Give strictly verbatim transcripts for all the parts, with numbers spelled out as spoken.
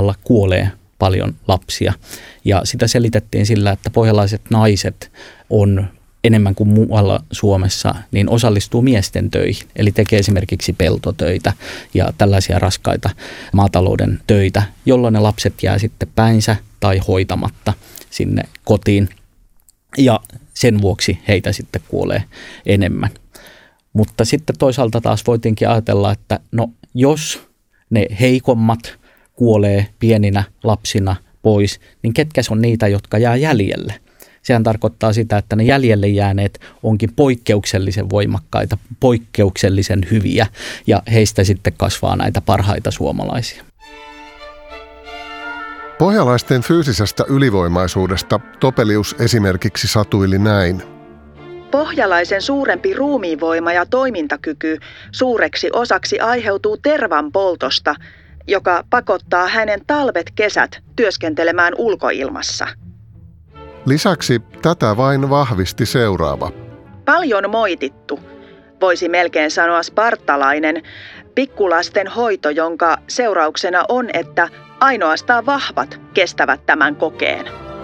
maaseudulla kuolee paljon lapsia. Ja sitä selitettiin sillä, että pohjalaiset naiset on enemmän kuin muualla Suomessa, niin osallistuu miesten töihin. Eli tekee esimerkiksi peltotöitä ja tällaisia raskaita maatalouden töitä, jolloin ne lapset jää sitten päinsä tai hoitamatta sinne kotiin. Ja sen vuoksi heitä sitten kuolee enemmän. Mutta sitten toisaalta taas voitiinkin ajatella, että no jos ne heikommat kuolee pieninä lapsina pois, niin ketkä on niitä, jotka jää jäljelle? Sehän tarkoittaa sitä, että ne jäljelle jääneet onkin poikkeuksellisen voimakkaita, poikkeuksellisen hyviä ja heistä sitten kasvaa näitä parhaita suomalaisia. Pohjalaisten fyysisestä ylivoimaisuudesta Topelius esimerkiksi satuili näin. Pohjalaisen suurempi ruumiinvoima ja toimintakyky suureksi osaksi aiheutuu tervan poltosta, joka pakottaa hänen talvet kesät työskentelemään ulkoilmassa. Lisäksi tätä vain vahvisti seuraava. Paljon moitittu, voisi melkein sanoa spartalainen, pikkulasten hoito, jonka seurauksena on, että ainoastaan vahvat kestävät tämän kokeen.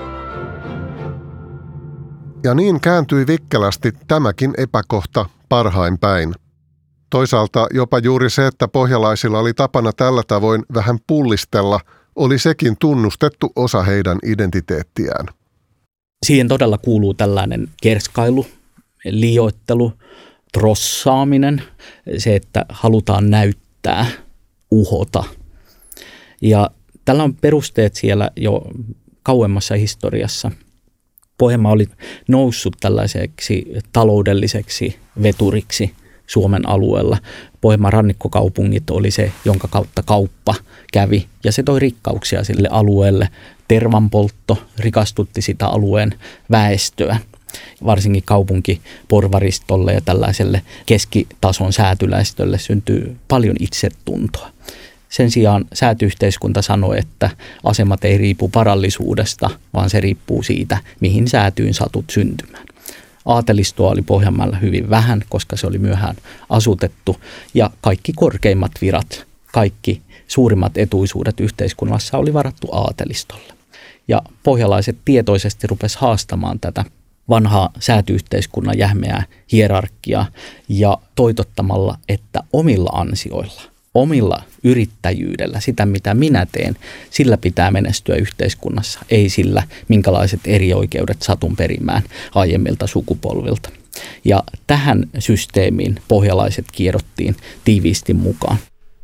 Ja niin kääntyi vikkelästi tämäkin epäkohta parhain päin. Toisaalta jopa juuri se, että pohjalaisilla oli tapana tällä tavoin vähän pullistella, oli sekin tunnustettu osa heidän identiteettiään. Siihen todella kuuluu tällainen kerskailu, liioittelu, trossaaminen, se, että halutaan näyttää, uhota. Ja tällä on perusteet siellä jo kauemmassa historiassa. Pohjanmaa oli noussut tällaiseksi taloudelliseksi veturiksi Suomen alueella. Pohjanmaan rannikkokaupungit oli se, jonka kautta kauppa kävi ja se toi rikkauksia sille alueelle. Tervanpoltto rikastutti sitä alueen väestöä, varsinkin kaupunkiporvaristolle ja tällaiselle keskitason säätyläistölle syntyy paljon itsetuntoa. Sen sijaan sääty-yhteiskunta sanoi, että asemat ei riipu varallisuudesta, vaan se riippuu siitä, mihin säätyyn satut syntymään. Aatelistoa oli Pohjanmaalla hyvin vähän, koska se oli myöhään asutettu ja kaikki korkeimmat virat, kaikki suurimmat etuisuudet yhteiskunnassa oli varattu aatelistolle. Ja pohjalaiset tietoisesti rupes haastamaan tätä vanhaa sääty-yhteiskunnan jähmeää hierarkiaa ja toitottamalla, että omilla ansioilla, omilla yrittäjyydellä, sitä mitä minä teen, sillä pitää menestyä yhteiskunnassa, ei sillä minkälaiset erioikeudet satun perimään aiemmilta sukupolvilta. Ja tähän systeemiin pohjalaiset kierrottiin tiiviisti mukaan.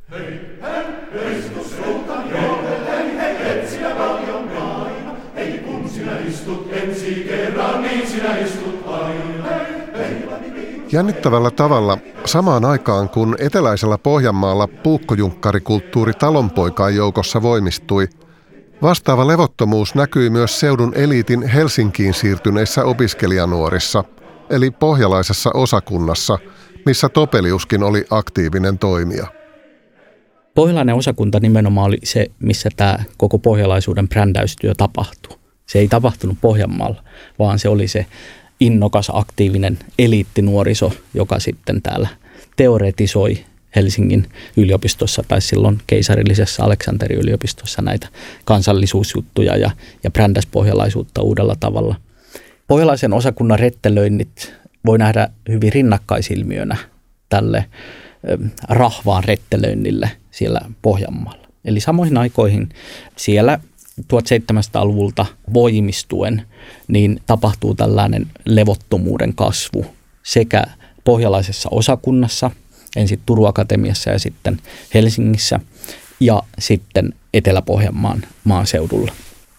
Jännittävällä tavalla samaan aikaan, kun eteläisellä Pohjanmaalla puukkojunkkarikulttuuri talonpoikain joukossa voimistui, vastaava levottomuus näkyi myös seudun eliitin Helsinkiin siirtyneissä opiskelijanuorissa, eli pohjalaisessa osakunnassa, missä Topeliuskin oli aktiivinen toimija. Pohjalainen osakunta nimenomaan oli se, missä tämä koko pohjalaisuuden brändäystyö tapahtui. Se ei tapahtunut Pohjanmaalla, vaan se oli se innokas, aktiivinen eliittinuoriso, joka sitten täällä teoretisoi Helsingin yliopistossa tai silloin keisarillisessa Aleksanterin yliopistossa näitä kansallisuusjuttuja ja, ja brändäs pohjalaisuutta uudella tavalla. Pohjalaisen osakunnan rettelöinnit voi nähdä hyvin rinnakkaisilmiönä tälle rahvaan rettelöinnille siellä Pohjanmaalla. Eli samoihin aikoihin siellä tuhatseitsemänsataaluvulta voimistuen niin tapahtuu tällainen levottomuuden kasvu sekä pohjalaisessa osakunnassa, ensin Turun Akatemiassa ja sitten Helsingissä ja sitten Etelä-Pohjanmaan maaseudulla.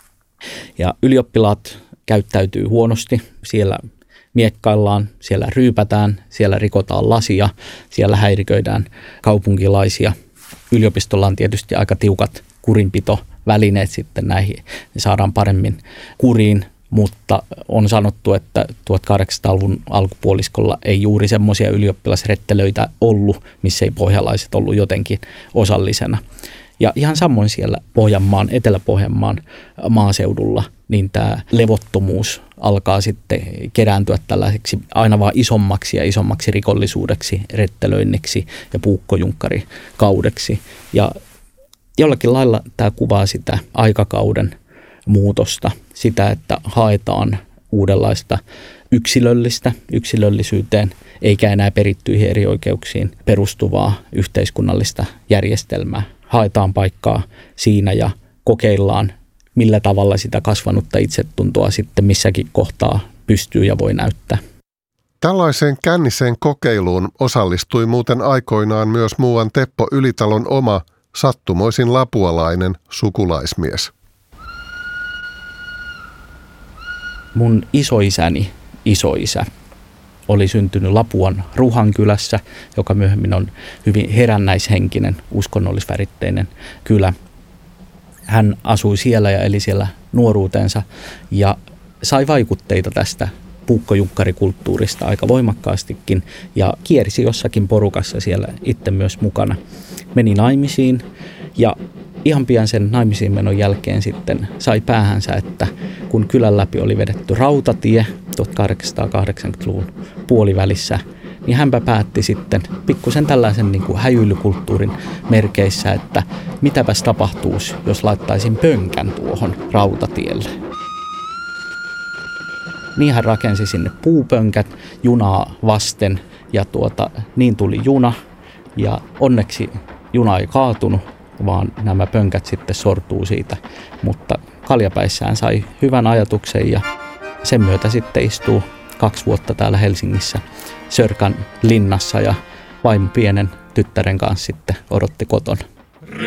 Ja ylioppilaat käyttäytyy huonosti, siellä miekkaillaan, siellä ryypätään, siellä rikotaan lasia, siellä häiriköidään kaupunkilaisia. Yliopistolla on tietysti aika tiukat kurinpitovälineet sitten näihin, ne saadaan paremmin kuriin, mutta on sanottu, että tuhatkahdeksansataaluvun alkupuoliskolla ei juuri semmoisia ylioppilasrettelöitä ollut, missä ei pohjalaiset ollut jotenkin osallisena. Ja ihan samoin siellä Pohjanmaan, Etelä-Pohjanmaan maaseudulla, niin tämä levottomuus alkaa sitten kerääntyä tällaiseksi aina vaan isommaksi ja isommaksi rikollisuudeksi, rettelöinniksi ja puukkojunkkari kaudeksi. Ja jollakin lailla tämä kuvaa sitä aikakauden muutosta, sitä, että haetaan uudenlaista yksilöllistä yksilöllisyyteen, eikä enää perittyihin erioikeuksiin perustuvaa yhteiskunnallista järjestelmää. Haetaan paikkaa siinä ja kokeillaan, millä tavalla sitä kasvanutta itsetuntoa sitten missäkin kohtaa pystyy ja voi näyttää. Tällaiseen känniseen kokeiluun osallistui muuten aikoinaan myös muuan Teppo Ylitalon oma sattumoisin lapualainen sukulaismies. Mun isoisäni isoisä oli syntynyt Lapuan Ruhankylässä, joka myöhemmin on hyvin herännäishenkinen, uskonnollisväritteinen kylä. Hän asui siellä ja eli siellä nuoruutensa ja sai vaikutteita tästä puukkojunkkarikulttuurista aika voimakkaastikin ja kiersi jossakin porukassa siellä itse myös mukana. Meni naimisiin ja ihan pian sen naimisiin menon jälkeen sitten sai päähänsä, että kun kylän läpi oli vedetty rautatie tuhatkahdeksansataakahdeksankymmentäluvun puolivälissä, niin hänpä päätti sitten pikkusen tällaisen niin kuin häjyilykulttuurin merkeissä, että mitäpäs tapahtuisi, jos laittaisin pönkän tuohon rautatielle. Niin hän rakensi sinne puupönkät junaa vasten ja tuota, niin tuli juna ja onneksi juna ei kaatunut, vaan nämä pönkät sitten sortuu siitä, mutta kaljapäissään sai hyvän ajatuksen ja sen myötä sitten istuu kaksi vuotta täällä Helsingissä Sörkän linnassa ja vaimo pienen tyttären kanssa sitten odotti kotona.